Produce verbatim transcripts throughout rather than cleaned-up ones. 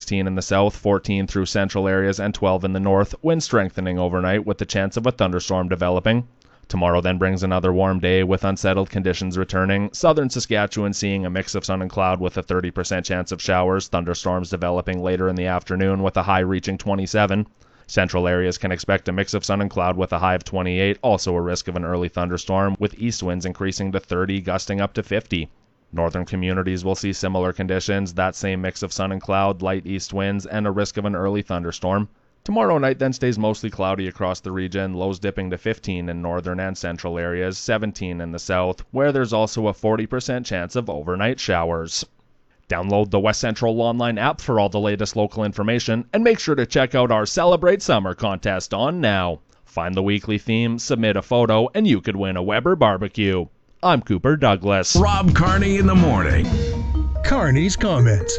sixteen in the south, fourteen through central areas, and twelve in the north. Wind strengthening overnight with the chance of a thunderstorm developing. Tomorrow then brings another warm day with unsettled conditions returning. Southern Saskatchewan seeing a mix of sun and cloud with a thirty percent chance of showers. Thunderstorms developing later in the afternoon with a high reaching twenty-seven. Central areas can expect a mix of sun and cloud with a high of twenty-eight. Also a risk of an early thunderstorm with east winds increasing to thirty, gusting up to fifty. Northern communities will see similar conditions. That same mix of sun and cloud, light east winds, and a risk of an early thunderstorm. Tomorrow night then stays mostly cloudy across the region, lows dipping to fifteen in northern and central areas, seventeen in the south, where there's also a forty percent chance of overnight showers. Download the West Central Online app for all the latest local information, and make sure to check out our Celebrate Summer contest on now. Find the weekly theme, submit a photo, and you could win a Weber barbecue. I'm Cooper Douglas. Rob Carney in the morning. Carney's comments.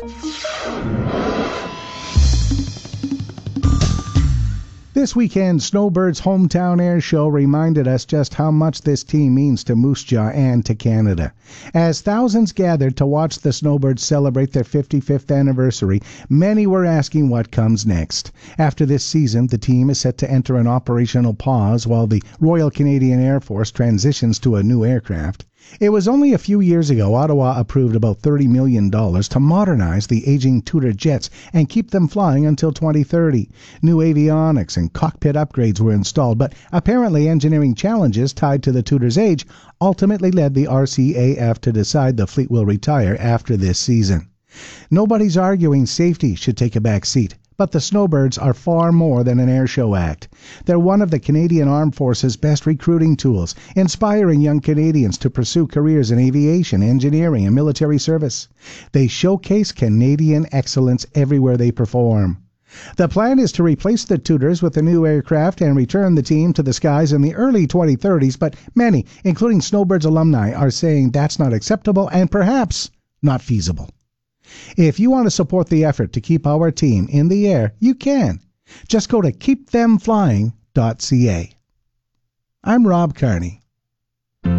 This weekend, Snowbird's hometown air show reminded us just how much this team means to Moose Jaw and to Canada. As thousands gathered to watch the Snowbirds celebrate their fifty-fifth anniversary, many were asking what comes next. After this season, the team is set to enter an operational pause while the Royal Canadian Air Force transitions to a new aircraft. It was only a few years ago Ottawa approved about thirty million dollars to modernize the aging Tudor jets and keep them flying until twenty thirty. New avionics and cockpit upgrades were installed, but apparently engineering challenges tied to the Tudor's age ultimately led the R C A F to decide the fleet will retire after this season. Nobody's arguing safety should take a back seat. But the Snowbirds are far more than an airshow act. They're one of the Canadian Armed Forces' best recruiting tools, inspiring young Canadians to pursue careers in aviation, engineering, and military service. They showcase Canadian excellence everywhere they perform. The plan is to replace the Tudors with a new aircraft and return the team to the skies in the early twenty thirties, but many, including Snowbirds alumni, are saying that's not acceptable and perhaps not feasible. If you want to support the effort to keep our team in the air, you can. Just go to keep them flying dot c a. I'm Rob Carney.